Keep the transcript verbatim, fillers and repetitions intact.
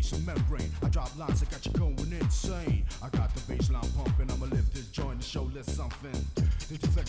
some membrane. I drop lines that got you going insane. I got the bass line pumping, I'ma lift this joint to show this something. Did you